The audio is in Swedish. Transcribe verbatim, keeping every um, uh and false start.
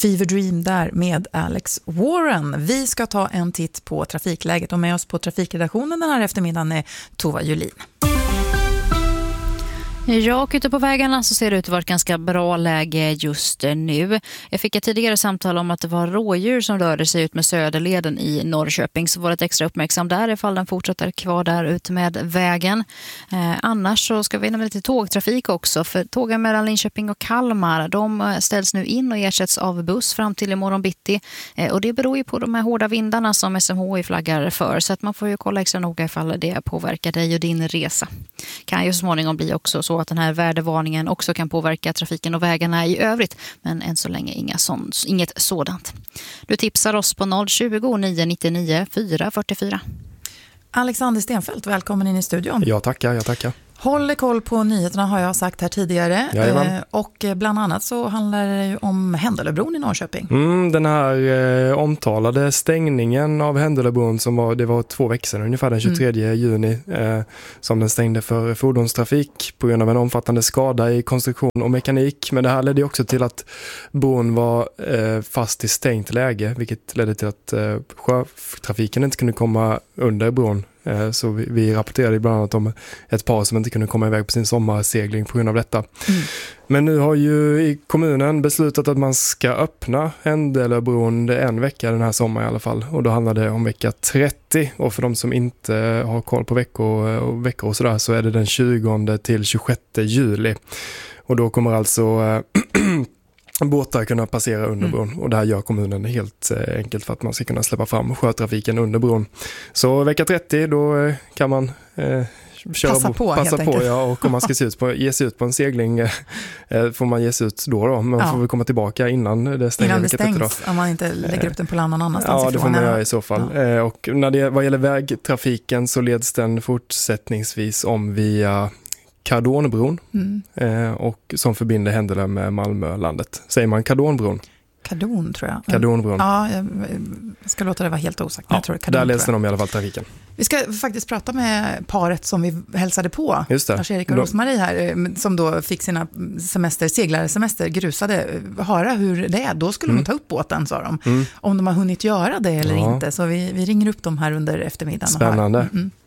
Fever Dream där med Alex Warren. Vi ska ta en titt på trafikläget och med oss på trafikredaktionen den här eftermiddagen är Tova Julin. Ja, och ute på vägarna så ser det ut att vara ett ganska bra läge just nu. Jag fick ett tidigare samtal om att det var rådjur som rörde sig ut med Söderleden i Norrköping. Så var det extra uppmärksam där ifall den fortsätter kvar där ut med vägen. Eh, annars så ska vi nämna lite tågtrafik också. För tågen mellan Linköping och Kalmar, de ställs nu in och ersätts av buss fram till imorgon bitti. Eh, och det beror ju på de här hårda vindarna som S M H I flaggar för. Så att man får ju kolla extra noga ifall det påverkar dig och din resa. Kan ju så småningom bli också så att den här värdevarningen också kan påverka trafiken och vägarna i övrigt. Men än så länge inga sånt, inget sådant. Du tipsar oss på noll tjugo, nio nittionio, fyra fyrtiofyra. Alexander Stenfeldt, välkommen in i studion. Jag tackar, jag tackar. Håller koll på nyheterna har jag sagt här tidigare. Jajamän. Och bland annat så handlar det ju om Händelöbron i Norrköping. Mm, den här eh, omtalade stängningen av Händelöbron som var, det var två veckor sedan, ungefär den tjugotredje mm. juni eh, som den stängde för fordonstrafik på grund av en omfattande skada i konstruktion och mekanik. Men det här ledde också till att bron var eh, fast i stängt läge, vilket ledde till att eh, sjötrafiken inte kunde komma under bron. Så vi, vi rapporterade bland annat om ett par som inte kunde komma iväg på sin sommarsegling på grund av detta. Mm. Men nu har ju i kommunen beslutat att man ska öppna Händelöbron en vecka den här sommaren i alla fall. Och då handlar det om vecka trettio. Och för de som inte har koll på veckor och, veckor och sådär så är det den tjugonde till tjugosjätte juli. Och då kommer alltså båtar kunna passera under bron mm. och det här gör kommunen helt eh, enkelt för att man ska kunna släppa fram sjötrafiken under bron. Så vecka trettio då eh, kan man eh, köra passa på, passa på ja, och om man ska se ut på, ge sig ut på en segling eh, får man ge sig ut då då, men man ja. får väl komma tillbaka innan det stänger. Innan det stängs, om man inte lägger upp den på land någon annanstans. Ja, det får man göra i så fall. Ja. Eh, och när det, vad gäller vägtrafiken så leds den fortsättningsvis om via Kardonbron mm. eh, och som förbinder Händelö med Malmölandet. Säger man Kardonbron? Kardon tror jag. Kardonbron. Ja, jag ska låta det vara helt osagt. Ja, jag tror det Kardon, där läste de i alla fall trafiken. Vi ska faktiskt prata med paret som vi hälsade på. Just det. Lars-Erik och Rosmarie här, som då fick sina semester, seglarsemester grusade. Höra hur det är. Då skulle mm. de ta upp båten, sa de. Mm. Om de har hunnit göra det eller ja. inte. Så vi, vi ringer upp dem här under eftermiddagen. Spännande. Mm.